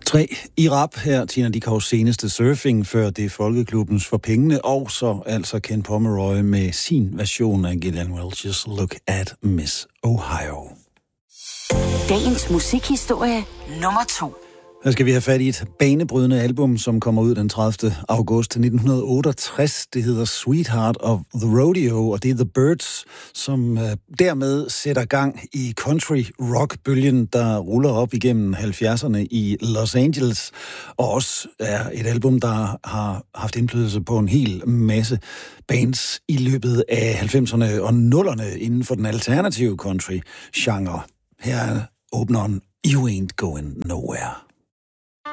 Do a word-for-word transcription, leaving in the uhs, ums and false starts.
Tre i rap her, Tina Dickows seneste Surfing, før det er Folkeklubbens For Pengene, og så altså Ken Pomeroy med sin version af Gillian Welch's Look at Miss Ohio. Dagens musikhistorie nummer to. Her skal vi have fat i et banebrydende album, som kommer ud den tredivte august nitten otteogtres. Det hedder Sweetheart of the Rodeo, og det er The Byrds, som øh, dermed sætter gang i country rock-bølgen, der ruller op igennem halvfjerdserne i Los Angeles, og også er et album, der har haft indflydelse på en hel masse bands i løbet af halvfemserne og nullerne inden for den alternative country-genre. Her er åbneren You Ain't Going Nowhere.